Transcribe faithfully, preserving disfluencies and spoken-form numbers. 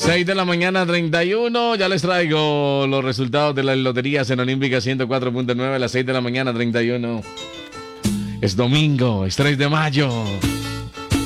seis de la mañana, treinta y uno. Ya les traigo los resultados de las loterías en Olímpica ciento cuatro punto nueve a las seis de la mañana, treinta y uno. Es domingo, es tres de mayo.